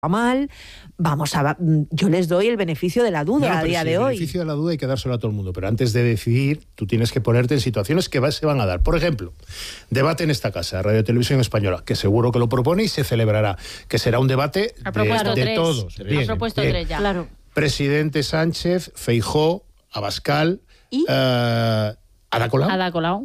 mal, yo les doy el beneficio de la duda a día de hoy. El beneficio de la duda hay que dárselo a todo el mundo, pero antes de decidir, tú tienes que ponerte en situaciones que se van a dar. Por ejemplo, debate en esta casa, Radio Televisión Española, que seguro que lo propone y se celebrará, que será un debate de todos. Ha propuesto tres ya. Claro. Presidente Sánchez, Feijóo, Abascal, ¿y? Ada Colau.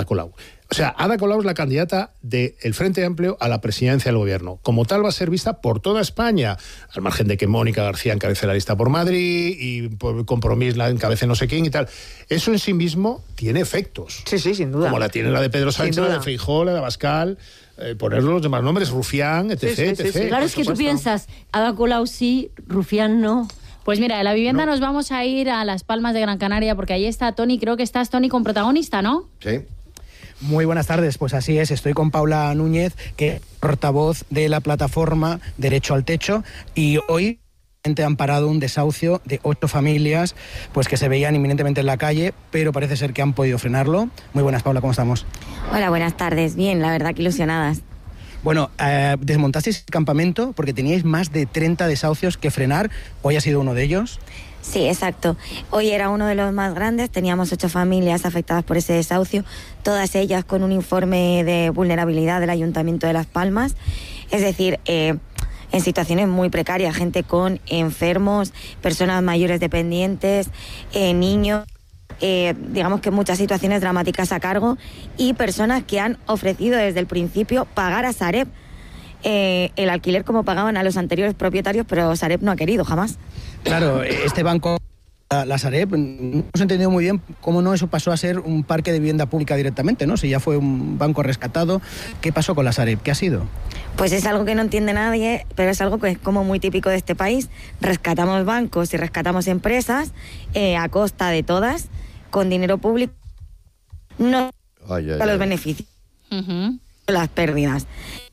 O sea, Ada Colau es la candidata del Frente Amplio a la presidencia del gobierno. Como tal va a ser vista por toda España, al margen de que Mónica García encabece la lista por Madrid y por Compromís la encabece no sé quién y tal. Eso en sí mismo tiene efectos. Sí, sin duda. Como la tiene la de Pedro Sánchez, la de Feijóo, la de Abascal, poner los demás nombres, Rufián, etc. Sí. Claro, es que tú piensas, Ada Colau sí, Rufián no. Pues mira, de la vivienda nos vamos a ir a Las Palmas de Gran Canaria, porque ahí está Toni, creo que estás, Toni, con protagonista, ¿no? Sí. Muy buenas tardes, pues así es, estoy con Paula Núñez, que es portavoz de la plataforma Derecho al Techo, y hoy han parado un desahucio de 8 familias pues que se veían inminentemente en la calle, pero parece ser que han podido frenarlo. Muy buenas, Paula, ¿cómo estamos? Hola, buenas tardes, bien, la verdad que ilusionadas. Bueno, desmontasteis el campamento porque teníais más de 30 desahucios que frenar, hoy ha sido uno de ellos. Sí, exacto. Hoy era uno de los más grandes, teníamos 8 familias afectadas por ese desahucio, todas ellas con un informe de vulnerabilidad del Ayuntamiento de Las Palmas, es decir, en situaciones muy precarias, gente con enfermos, personas mayores dependientes, niños, digamos que muchas situaciones dramáticas a cargo y personas que han ofrecido desde el principio pagar a Sareb el alquiler como pagaban a los anteriores propietarios, pero Sareb no ha querido jamás. Claro, este banco, la Sareb, no hemos entendido muy bien cómo no eso pasó a ser un parque de vivienda pública directamente, ¿no? Si ya fue un banco rescatado, ¿qué pasó con la Sareb? ¿Qué ha sido? Pues es algo que no entiende nadie, pero es algo que es como muy típico de este país. Rescatamos bancos y rescatamos empresas a costa de todas, con dinero público, no a los beneficios, las pérdidas.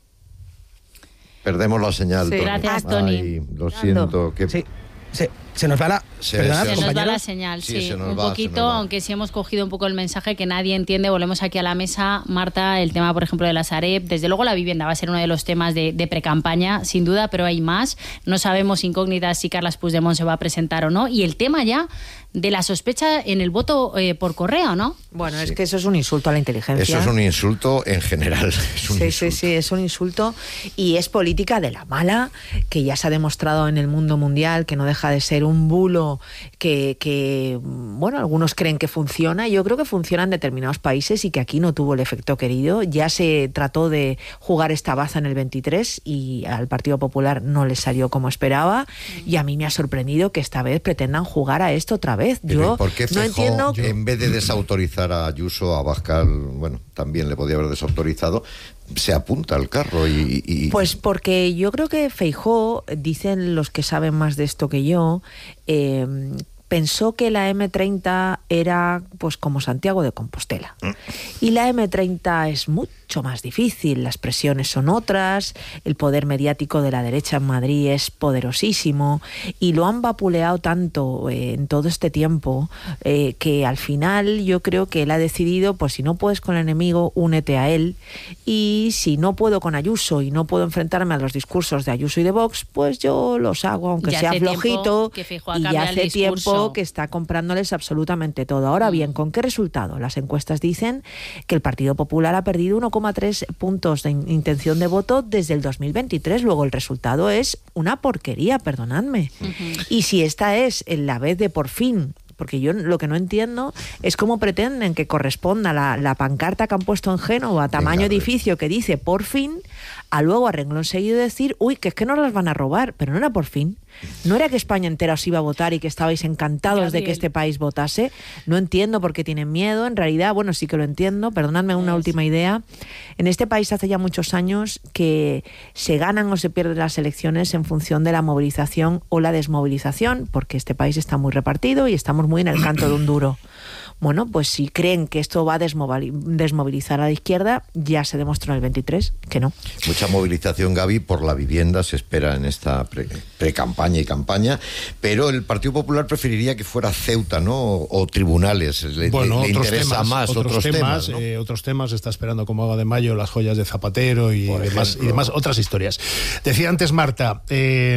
Perdemos la señal. Sí. Gracias, Toni. Lo siento. Sí. Se nos va la... Se nos va la señal, sí. Un poquito, aunque sí hemos cogido un poco el mensaje que nadie entiende. Volvemos aquí a la mesa. Marta, el tema, por ejemplo, de la Sareb. Desde luego la vivienda va a ser uno de los temas de precampaña, sin duda, pero hay más. No sabemos, incógnitas, si Carles Puigdemont se va a presentar o no. Y el tema ya de la sospecha en el voto por correo, ¿no? Bueno, sí. Es que eso es un insulto a la inteligencia. Eso es un insulto en general. Sí, es un insulto y es política de la mala, que ya se ha demostrado en el mundo mundial que no deja de ser un bulo que bueno, algunos creen que funciona. Yo creo que funciona en determinados países y que aquí no tuvo el efecto querido. Ya se trató de jugar esta baza en el 23 y al Partido Popular no le salió como esperaba y a mí me ha sorprendido que esta vez pretendan jugar a esto otra vez. Yo ¿por qué no entiendo que en vez de desautorizar a Ayuso, a Abascal, bueno, también le podía haber desautorizado, se apunta al carro y... Pues porque yo creo que Feijóo, dicen los que saben más de esto que yo, pensó que la M30 era pues como Santiago de Compostela. Y la M30 es mucho más difícil, las presiones son otras, el poder mediático de la derecha en Madrid es poderosísimo y lo han vapuleado tanto en todo este tiempo que al final yo creo que él ha decidido, pues si no puedes con el enemigo, únete a él, y si no puedo con Ayuso y no puedo enfrentarme a los discursos de Ayuso y de Vox, pues yo los hago, aunque sea flojito, y ya hace tiempo que está comprándoles absolutamente todo. Ahora bien, ¿con qué resultado? Las encuestas dicen que el Partido Popular ha perdido 1,3 puntos de intención de voto desde el 2023. Luego el resultado es una porquería, perdonadme. Y si esta es la vez de por fin, porque yo lo que no entiendo es cómo pretenden que corresponda la pancarta que han puesto en Génova, tamaño edificio, que dice por fin, a luego a renglón seguido decir, uy, que es que nos las van a robar, pero no era por fin. No era que España entera os iba a votar y que estabais encantados de que este país votase. No entiendo por qué tienen miedo. En realidad, bueno, sí que lo entiendo. Perdonadme una última idea. En este país hace ya muchos años que se ganan o se pierden las elecciones en función de la movilización o la desmovilización, porque este país está muy repartido y estamos muy en el canto de un duro. Bueno, pues si creen que esto va a desmovilizar a la izquierda, ya se demostró en el 23 que no. Mucha movilización, Gaby, por la vivienda se espera en esta pre-campaña y campaña, pero el Partido Popular preferiría que fuera Ceuta, ¿no? O tribunales. Le interesa más otros temas, ¿no? Otros temas, está esperando como agua de mayo las joyas de Zapatero y demás, otras historias. Decía antes Marta...